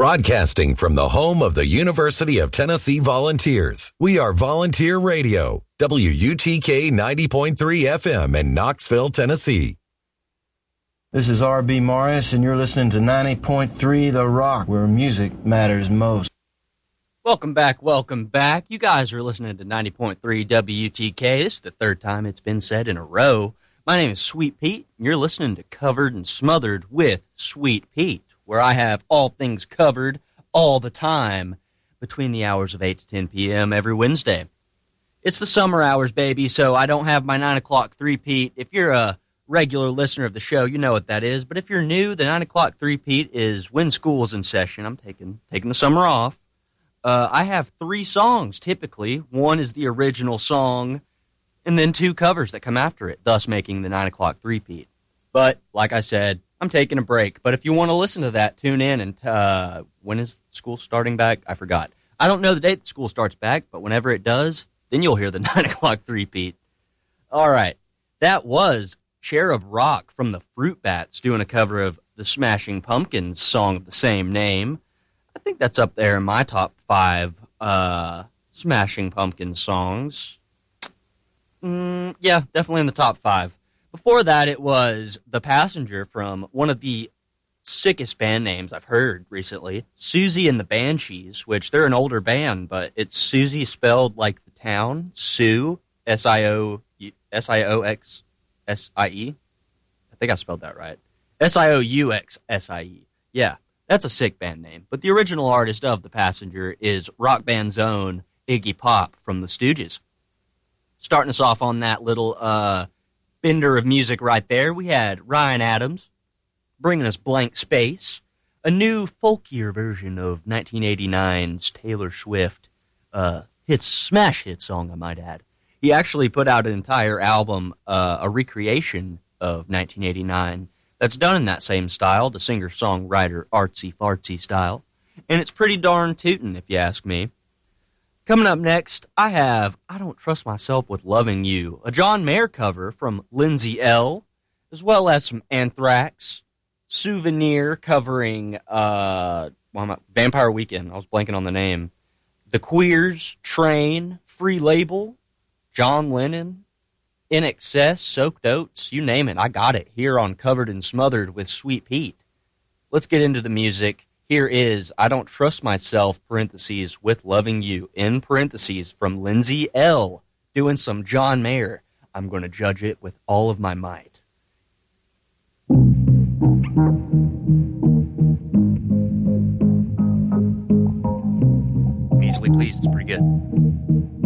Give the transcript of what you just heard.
Broadcasting from the home of the University of Tennessee Volunteers, we are Volunteer Radio, WUTK 90.3 FM in Knoxville, Tennessee. This is R.B. Morris, and you're listening to 90.3 The Rock, where music matters most. Welcome back. You guys are listening to 90.3 WUTK. This is the third time it's been said in a row. My name is Sweet Pete, and you're listening to Covered and Smothered with Sweet Pete, where I have all things covered all the time between the hours of 8 to 10 p.m. every Wednesday. It's the summer hours, baby, so I don't have my 9 o'clock three-peat. If you're a regular listener of the show, you know what that is. But if you're new, the 9 o'clock three-peat is when school is in session. I'm taking the summer off. I have 3 songs, typically. One is the original song, and then 2 covers that come after it, thus making the 9 o'clock three-peat. But, like I said, I'm taking a break. But if you want to listen to that, tune in. And when is school starting back? I forgot. I don't know the date that school starts back, but whenever it does, then you'll hear the 9 o'clock three-peat. All right. That was Cherub Rock from the Fruit Bats doing a cover of the Smashing Pumpkins song of the same name. I think that's up there in my top 5 Smashing Pumpkins songs. Yeah, definitely in the top 5. Before that, it was The Passenger from one of the sickest band names I've heard recently, Susie and the Banshees, which they're an older band, but it's Susie spelled like the town, Sue, Sioux-S-I-E. I think I spelled that right. Sioux-S-I-E. Yeah, that's a sick band name. But the original artist of The Passenger is rock band's own Iggy Pop from the Stooges. Starting us off on that little bender of music right there, we had Ryan Adams bringing us Blank Space, a new folkier version of 1989's Taylor Swift smash hit song, I might add. He actually put out an entire album, a recreation of 1989, that's done in that same style, the singer-songwriter artsy-fartsy style, and it's pretty darn tootin', if you ask me. Coming up next, I have I Don't Trust Myself with Loving You, a John Mayer cover from Lindsay L., as well as some Anthrax, Souvenir covering Vampire Weekend, I was blanking on the name, The Queers, Train, Free Label, John Lennon, In Excess, Soaked Oats, you name it, I got it here on Covered and Smothered with Sweet Pete. Let's get into the music. Here is I Don't Trust Myself, parentheses, with Loving You, in parentheses, from Lindsay L., doing some John Mayer. I'm going to judge it with all of my might. Easily Pleased is pretty good.